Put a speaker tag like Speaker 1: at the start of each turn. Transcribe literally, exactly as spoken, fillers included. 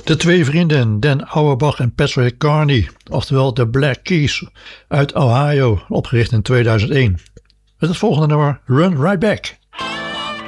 Speaker 1: De twee vrienden Dan Auerbach en Patrick Carney, oftewel de Black Keys uit Ohio, opgericht in tweeduizend één. Met het volgende nummer Run Right Back.